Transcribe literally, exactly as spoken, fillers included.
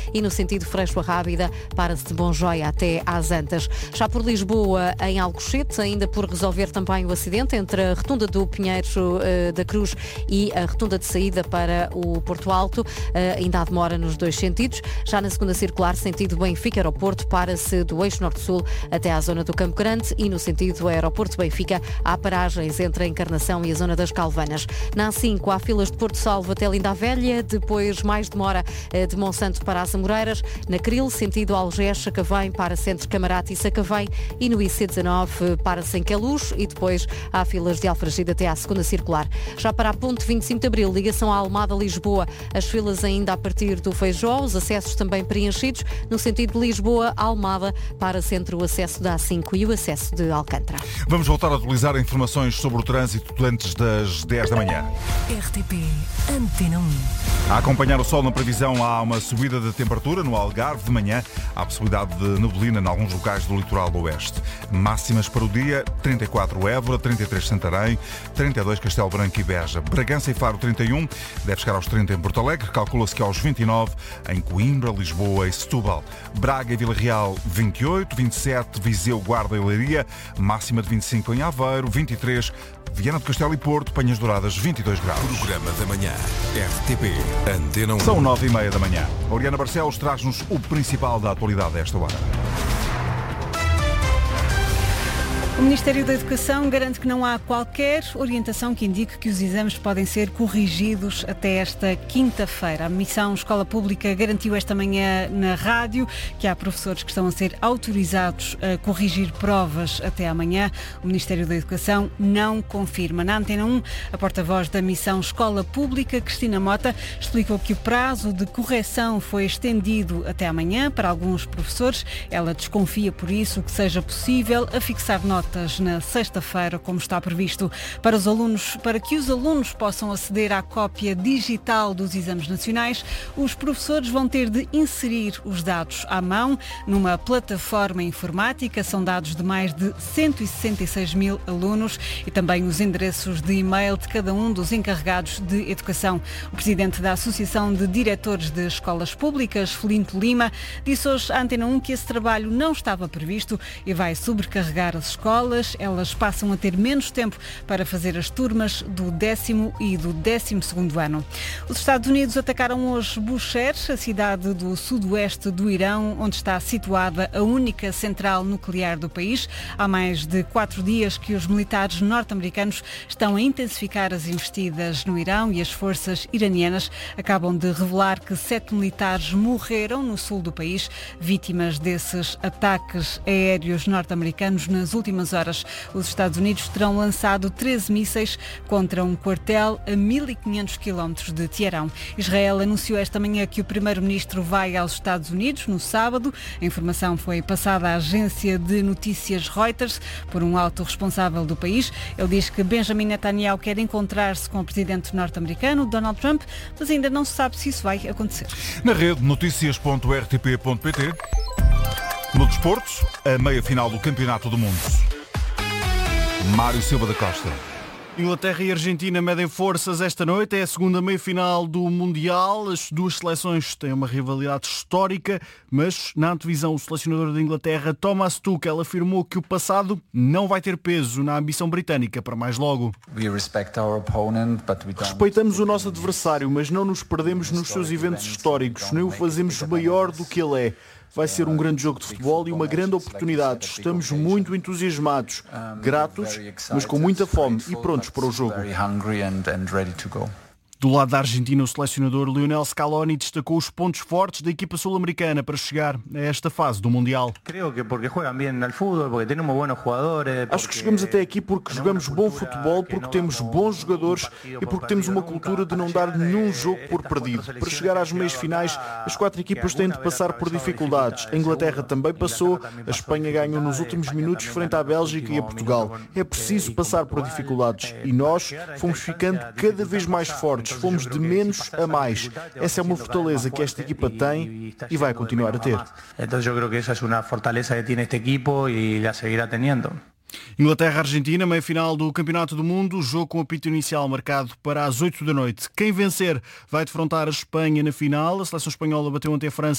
e no sentido Freixo a Rábida para-se de Bonjoia até às Antas. Já por Lisboa, em Alcochete, ainda por resolver também o acidente entre a Rotunda do Pinheiro uh, da Cruz e a Rotunda de saída para o Porto Alto. Uh, ainda há demora nos dois sentidos. Já na segunda circular, sentido Benfica-Aeroporto, para-se do eixo norte-sul até à zona do Campo Grande e no sentido Aeroporto-Benfica há paragens entre a Encarnação e a zona das Calvanas. Na A cinco há filas de Porto Salvo até Linda a Velha, depois mais demora uh, de Monsanto para as Amoreiras. Na Cril, sentido Algés, Sacavém, para-se entre Camarate e Sacavém e no I C dezanove para-se em Queluz e depois há filas de Alfragide até à segunda circular. Já para a ponte vinte e cinco de Abril, ligação à Almada-Lisboa, as filas ainda a partir do Feijó, os acessos também preenchidos. No sentido de Lisboa-Almada, para-se entre o acesso da A cinco e o acesso de Alcântara. Vamos voltar a atualizar informações sobre o trânsito antes das dez da manhã. R T P Antena um. A acompanhar o sol na previsão, há uma subida de temperatura no Algarve de manhã. Há possibilidade de neblina em alguns locais do litoral do oeste. Máximas para o dia: trinta e quatro Évora, trinta e três Santarém, trinta e dois Castelo Branco e Beja. Bragança e Faro trinta e um, deve chegar aos trinta em Porto Alegre, calcula-se que aos vinte e nove em Coimbra, Lisboa e Setúbal. Braga e Vila Real vinte e oito, vinte e sete Viseu, Guarda e Leiria, máxima de vinte e cinco em Aveiro, vinte e três Viana do Castelo e Porto, Penhas Douradas vinte e dois graus. Programa da manhã, R T P Antena um. São nove e meia da manhã. Oriana Barcelos traz-nos o principal da atualidade a esta hora. O Ministério da Educação garante que não há qualquer orientação que indique que os exames podem ser corrigidos até esta quinta-feira. A Missão Escola Pública garantiu esta manhã na rádio que há professores que estão a ser autorizados a corrigir provas até amanhã. O Ministério da Educação não confirma. Na Antena um, a porta-voz da Missão Escola Pública, Cristina Mota, explicou que o prazo de correção foi estendido até amanhã para alguns professores. Ela desconfia, por isso, que seja possível afixar notas na sexta-feira, como está previsto para os alunos, para que os alunos possam aceder à cópia digital dos exames nacionais. Os professores vão ter de inserir os dados à mão numa plataforma informática. São dados de mais de cento e sessenta e seis mil alunos e também os endereços de e-mail de cada um dos encarregados de educação. O presidente da Associação de Diretores de Escolas Públicas, Felinto Lima, disse hoje à Antena um que esse trabalho não estava previsto e vai sobrecarregar as escolas. Elas passam a ter menos tempo para fazer as turmas do décimo e do décimo segundo ano. Os Estados Unidos atacaram hoje Bushehr, a cidade do sudoeste do Irão, onde está situada a única central nuclear do país. Há mais de quatro dias que os militares norte-americanos estão a intensificar as investidas no Irão e as forças iranianas acabam de revelar que sete militares morreram no sul do país, vítimas desses ataques aéreos norte-americanos nas últimas horas. Os Estados Unidos terão lançado treze mísseis contra um quartel a mil e quinhentos quilómetros de Teherão. Israel anunciou esta manhã que o primeiro-ministro vai aos Estados Unidos no sábado. A informação foi passada à agência de notícias Reuters por um alto responsável do país. Ele diz que Benjamin Netanyahu quer encontrar-se com o presidente norte-americano, Donald Trump, mas ainda não se sabe se isso vai acontecer. Na rede notícias ponto r t p ponto p t. No desporto, a meia-final do Campeonato do Mundo. Mário Silva da Costa. Inglaterra e Argentina medem forças esta noite. É a segunda meia-final do Mundial. As duas seleções têm uma rivalidade histórica, mas na antevisão o selecionador da Inglaterra, Thomas Tuchel, afirmou que o passado não vai ter peso na ambição britânica para mais logo. Respeitamos o nosso adversário, mas não nos perdemos nos seus eventos históricos, nem o fazemos maior do que ele é. Vai ser um grande jogo de futebol e uma grande oportunidade. Estamos muito entusiasmados, gratos, mas com muita fome e prontos para o jogo. Do lado da Argentina, o selecionador Lionel Scaloni destacou os pontos fortes da equipa sul-americana para chegar a esta fase do Mundial. Acho que chegamos até aqui porque jogamos bom futebol, porque temos bons jogadores e porque temos uma cultura de não dar nenhum jogo por perdido. Para chegar às meias finais, as quatro equipas têm de passar por dificuldades. A Inglaterra também passou, a Espanha ganhou nos últimos minutos frente à Bélgica e a Portugal. É preciso passar por dificuldades e nós fomos ficando cada vez mais fortes. Fomos de menos a mais. Essa é uma fortaleza que esta equipa tem e vai continuar a ter. Então eu creo que essa é uma fortaleza que tem este equipo e la seguirá teniendo. Inglaterra-Argentina, meia-final do Campeonato do Mundo, jogo com apito inicial marcado para as oito da noite. Quem vencer vai defrontar a Espanha na final. A seleção espanhola bateu ontem a França